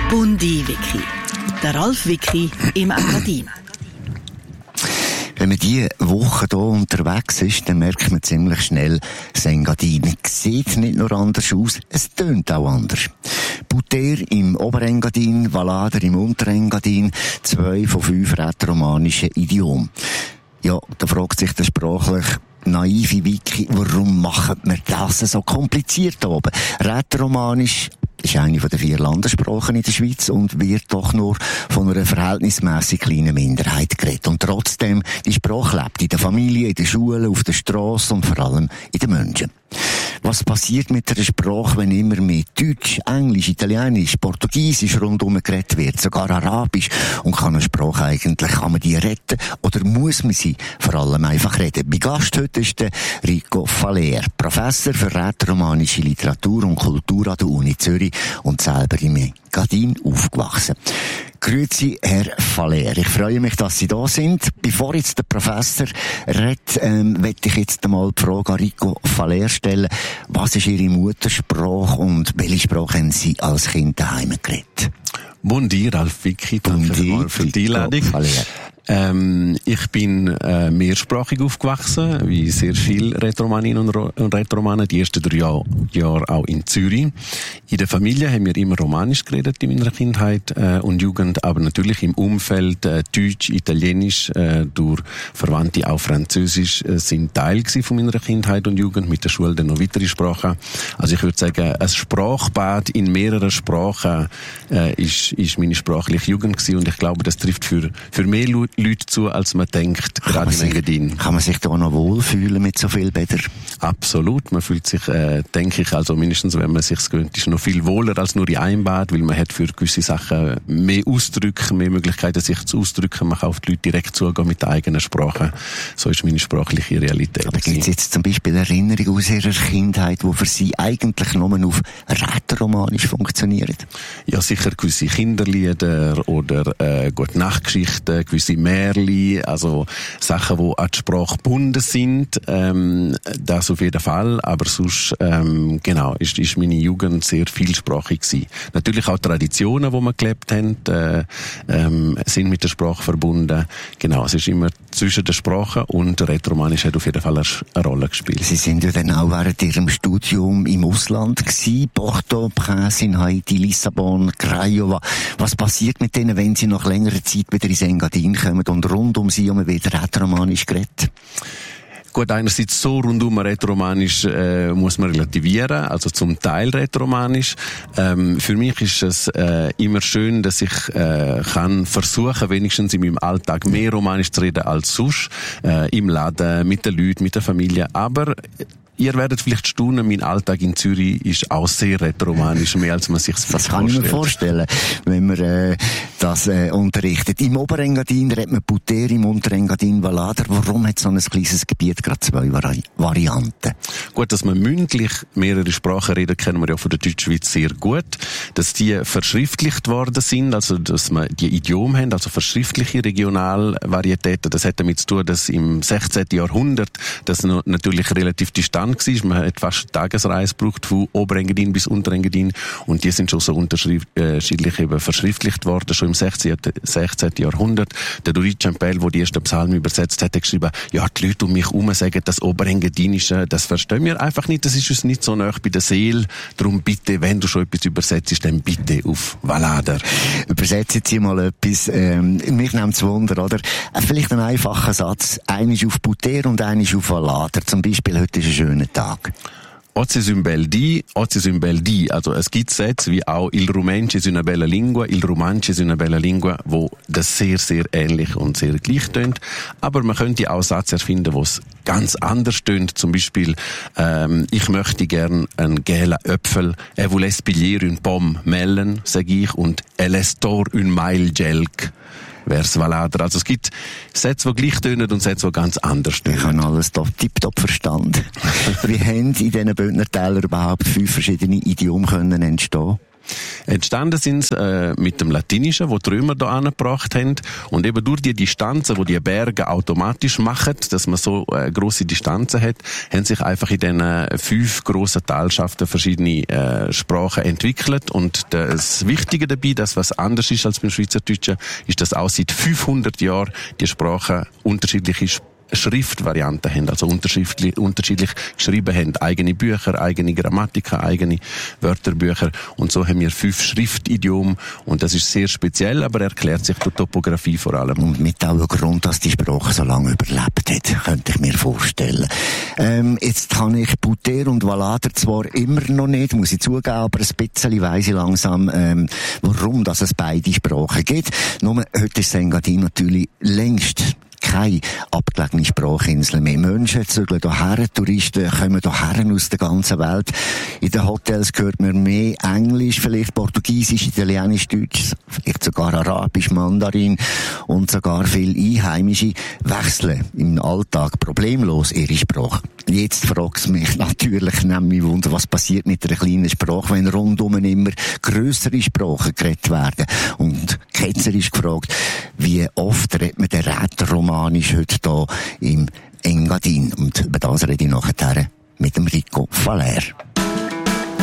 Bundi-Wiki. Der Ralf Wiki im Engadin. Wenn man diese Woche hier unterwegs ist, dann merkt man ziemlich schnell, das Engadin sieht nicht nur anders aus, es tönt auch anders. Buter im Oberengadin, Valader im Unterengadin, 2 von 5 rätoromanischen Idiomen. Ja, da fragt sich der sprachlich naive Wiki, warum macht man das so kompliziert oben? Rätoromanisch ist eine der 4 Landessprachen in der Schweiz und wird doch nur von einer verhältnismäßig kleinen Minderheit geredet. Und trotzdem, die Sprache lebt in der Familie, in der Schule, auf der Straße und vor allem in den Menschen. Was passiert mit der Sprache, wenn immer mehr Deutsch, Englisch, Italienisch, Portugiesisch rundum geredet wird, sogar Arabisch? Und kann eine Sprache eigentlich, kann man die retten oder muss man sie vor allem einfach reden? Mein Gast heute ist der Rico Faller, Professor für rätoromanische Literatur und Kultur an der Uni Zürich und selber im Engadin aufgewachsen. Grüezi, Herr Faller. Ich freue mich, dass Sie da sind. Bevor jetzt der Professor redet, möchte ich jetzt einmal die Frage an Rico Faller stellen. Was ist Ihre Muttersprache und welche Sprache haben Sie als Kind daheim geredet? Bundi, Ralf Wiki, danke vielmals für die Einladung. Ich bin mehrsprachig aufgewachsen, wie sehr viele Rätoromaninnen und Rätoromanen, die ersten 3 Jahre auch in Zürich. In der Familie haben wir immer Romanisch geredet in meiner Kindheit und Jugend, aber natürlich im Umfeld Deutsch, Italienisch, durch Verwandte auch Französisch sind Teil von meiner Kindheit und Jugend, mit der Schule dann noch weitere Sprachen. Also ich würde sagen, ein Sprachbad in mehreren Sprachen ist meine sprachliche Jugend gewesen und ich glaube, das trifft für mehr Leute zu, als man denkt, gerade in Engadin. Kann man sich da noch wohlfühlen mit so viel Bädern? Absolut. Man fühlt sich, denke ich, also mindestens, wenn man sich's gewöhnt ist, noch viel wohler als nur in einem Bad, weil man hat für gewisse Sachen mehr Ausdrücke, mehr Möglichkeiten, sich zu ausdrücken. Man kann auf die Leute direkt zugehen mit der eigenen Sprache. So ist meine sprachliche Realität. Aber gibt es jetzt zum Beispiel Erinnerungen aus Ihrer Kindheit, die für Sie eigentlich nur auf rätoromanisch funktionieren? Ja, sicher gewisse Kinderlieder oder Gute-Nacht-Geschichten, gewisse Märchen, also Sachen, die an die Sprache gebunden sind, das auf jeden Fall, aber sonst, genau, ist meine Jugend sehr vielsprachig gewesen. Natürlich auch Traditionen, die wir gelebt haben, sind mit der Sprache verbunden. Genau, es ist immer zwischen der Sprache und der Rätoromanisch hat auf jeden Fall eine Rolle gespielt. Sie sind ja dann auch während Ihrem Studium im Ausland gewesen, Port-au-Prince, in Haiti, Lissabon, Craiova. Was passiert mit denen, wenn Sie nach längerer Zeit wieder ins Engadin kommen und rund um Sie wieder rätoromanisch geredet? Gut, einerseits so rundum rätoromanisch muss man relativieren, also zum Teil rätoromanisch. Für mich ist es immer schön, dass ich kann versuchen, wenigstens in meinem Alltag mehr Romanisch zu reden als sonst, im Laden, mit den Leuten, mit der Familie, aber ihr werdet vielleicht staunen, mein Alltag in Zürich ist auch sehr rätoromanisch, mehr als man sich das kann ich mir vorstellen, wenn man das unterrichtet. Im Oberengadin redet man Buter, im Unterengadin Valader. Warum hat so ein kleines Gebiet gerade 2 Varianten? Gut, dass man mündlich mehrere Sprachen redet, kennen wir ja von der Deutschschweiz sehr gut. Dass die verschriftlicht worden sind, also dass man die Idiome haben, also verschriftliche Regionalvarietäten, das hat damit zu tun, dass im 16. Jahrhundert das natürlich relativ distant war. Man hat fast eine Tagesreise gebraucht von Oberengadin bis Unterengadin und die sind schon so unterschiedlich eben verschriftlicht worden, schon im 16. Jahrhundert. Der Doric Campbell, der die ersten Psalmen übersetzt hat, hat geschrieben, ja, die Leute um mich herum sagen, das Oberengadinische, das verstehen wir einfach nicht, das ist uns nicht so nahe bei der Seele. Darum bitte, wenn du schon etwas übersetzt, dann bitte auf Valader. Übersetzen Sie mal etwas, mich nimmt es Wunder, oder? Vielleicht ein einfacher Satz. Einer ist auf Buter und einer ist auf Valader. Zum Beispiel, heute ist ein schöner Tag. Oggi è un bel dì, also es gibt Sätze wie auch il Rumänsch ist una bella lingua, il Romansch ist una bella lingua, wo das sehr, sehr ähnlich und sehr gleich tönt. Aber man könnte auch Sätze erfinden, wo es ganz anders tönt. Zum Beispiel, ich möchte gern einen gelben Äpfel, voulait spigliere une pomme melon, sage ich, und l'estor un mail gelk. Vers Valader. Also es gibt Sätze, die gleich tönen und Sätze, die ganz anders tönen. Ich habe alles tipptopp verstanden. Wie haben in diesen Bündner Tälern überhaupt 5 verschiedene Idiome können entstehen? Entstanden sind sie mit dem Latinischen, wo die Römer da angebracht haben. Und eben durch die Distanzen, wo die Berge automatisch machen, dass man so grosse Distanzen hat, haben sich einfach in diesen 5 grossen Talschaften verschiedene Sprachen entwickelt. Und das Wichtige dabei, das was anders ist als beim Schweizerdeutschen, ist, dass auch seit 500 Jahren die Sprachen unterschiedliche Schriftvarianten haben, also unterschiedlich geschrieben haben, eigene Bücher, eigene Grammatiken, eigene Wörterbücher, und so haben wir 5 Schriftidiome, und das ist sehr speziell, aber erklärt sich die Topografie vor allem. Und mit auch Grund, dass die Sprache so lange überlebt hat, könnte ich mir vorstellen. Jetzt kann ich Buter und Valader zwar immer noch nicht, muss ich zugeben, aber ein bisschen weiss ich langsam, warum dass es beide Sprachen gibt. Nur heute ist Engadin natürlich längst keine abgelegene Sprachinsel mehr. Menschen zügeln hierher, Touristen kommen hierher aus der ganzen Welt. In den Hotels hört man mehr Englisch, vielleicht Portugiesisch, Italienisch, Deutsch, vielleicht sogar Arabisch, Mandarin, und sogar viele Einheimische wechseln im Alltag problemlos ihre Sprache. Jetzt fragt es mich natürlich, nämlich Wunder, was passiert mit einer kleinen Sprache, wenn rundum immer grössere Sprachen geredet werden. Und ketzerisch gefragt, wie oft redet man den Rätoromanisch heute hier im Engadin? Und über das rede ich nachher mit dem Rico Faller.